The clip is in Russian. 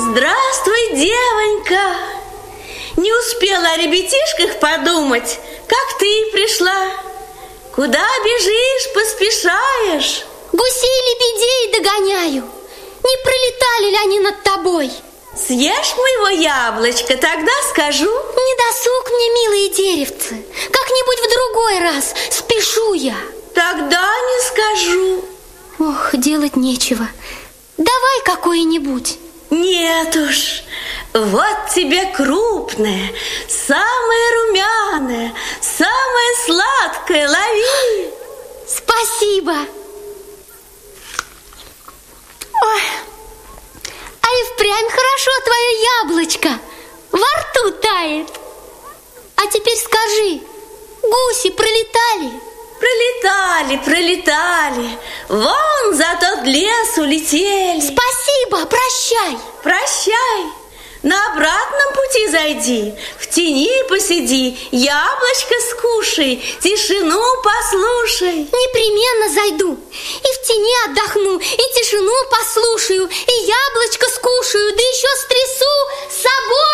Здравствуй, девонька. Не успела о ребятишках подумать, как ты пришла. Куда бежишь, поспешаешь? Гусей-лебедей догоняю. Не пролетали ли они над тобой? Съешь моего яблочка, тогда скажу. Не досуг мне, милые деревцы. Как-нибудь в другой раз, спешу я. Тогда не скажу. Ох, делать нечего. Давай какое-нибудь. Нет уж, вот тебе крупное, самое румяное, самое сладкое, лови. Спасибо. Ой, а и впрямь хорошо твое яблочко, во рту тает. А теперь скажи, гуси пролетали? Пролетали, пролетали, вон за тот лес улетели. Спасибо, прощай. Прощай, на обратном пути зайди, в тени посиди, яблочко скушай, тишину послушай. Непременно зайду, и в тени отдохну, и тишину послушаю, и яблочко скушаю, да еще стрясу с собой.